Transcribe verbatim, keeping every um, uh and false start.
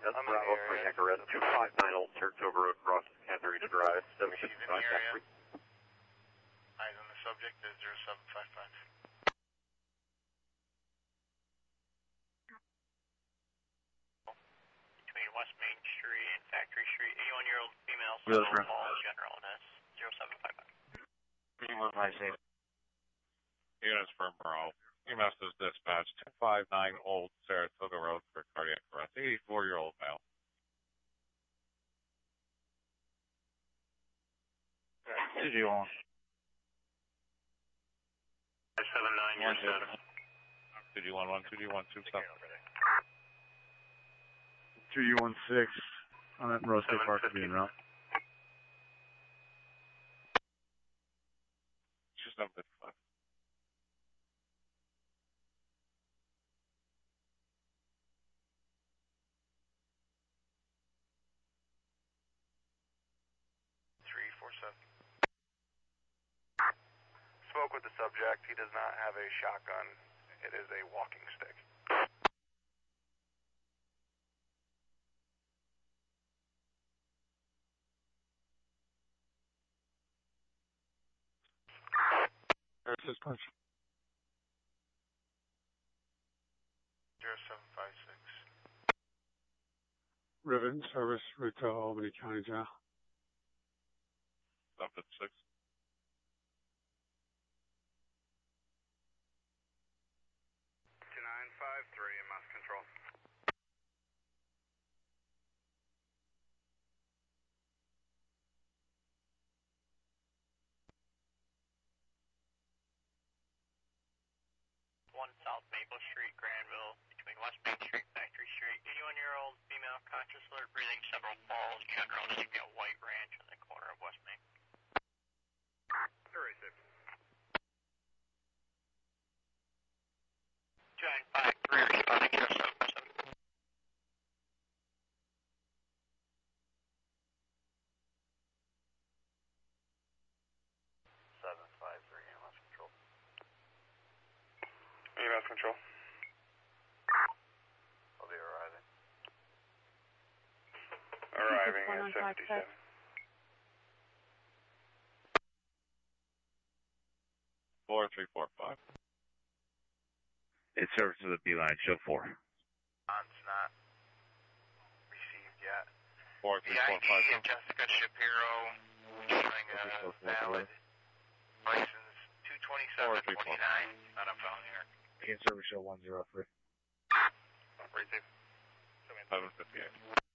That's Bravo for Nicorette, two five nine Old Saratoga Road, Cross Catherine Drive, seven six five Catherine. Eyes on the subject is zero seven five five. Between West Main Street and Factory Street, eighty-one-year-old female, Central Falls, General N S, zero seven five five. Anyone five six. Units from Bravo. E M S is dispatched two five nine Old Saratoga Road for cardiac arrest. eighty-four-year-old male. two G one. five seven nine, your status. two G one one, two G one two seven. two G one six on that Rose State Park being route. Just seven fifty-five. three four seven. Spoke with the subject. He does not have a shotgun. It is a walking stick. There's his punch. zero seven five six. Rivet service route to Albany County Jail. seven six. two nine five three, mass control. one South Maple Street, Granville, between West Main Street, Factory Street, eighty-one-year-old female, conscious alert, breathing, several falls, general, S P at White Ranch in the corner of West Main. two nine five three, responding to seven five seven. seven five three, E M S control. E M S control. I'll be arriving. Arriving at seventy-seven. four three four five. It's service to the B-line, show four. It's not received yet. four three The four I D five. of Jessica Shapiro showing a valid license two twenty-seven twenty-nine. Not a felony or. In service show one zero three. Receive. seven fifty-eight.